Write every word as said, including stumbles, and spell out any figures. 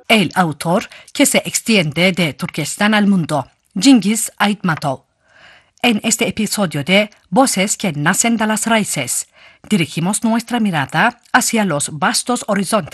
el autor que se extiende de Turquestán al mundo, Cengiz Aytmatov. En este episodio de Voces que nacen de las raíces, dirigimos nuestra mirada hacia los vastos horizontes